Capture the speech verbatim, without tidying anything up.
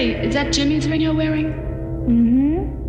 Say, is that Jimmy's ring you're wearing? Mm-hmm.